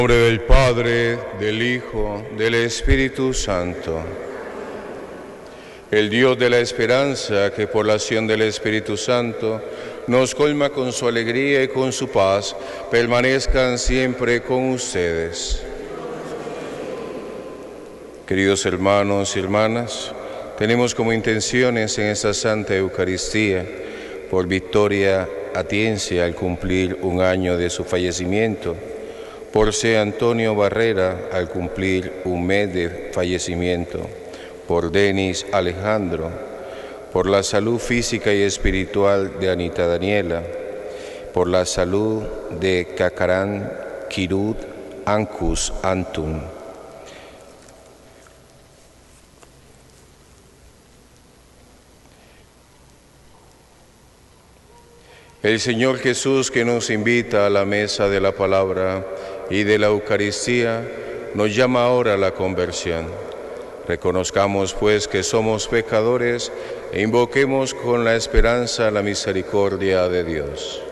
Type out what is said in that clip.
En nombre del Padre, del Hijo, del Espíritu Santo. El Dios de la esperanza, que por la acción del Espíritu Santo nos colma con su alegría y con su paz, permanezcan siempre con ustedes. Queridos hermanos y hermanas, tenemos como intenciones en esta Santa Eucaristía, por Victoria Atienza al cumplir un año de su fallecimiento, por C. Antonio Barrera al cumplir un mes de fallecimiento, por Denis Alejandro, por la salud física y espiritual de Anita Daniela, por la salud de Cacarán Kirut Ancus Antun. El Señor Jesús, que nos invita a la mesa de la palabra y de la Eucaristía, nos llama ahora a la conversión. Reconozcamos pues que somos pecadores e invoquemos con la esperanza la misericordia de Dios.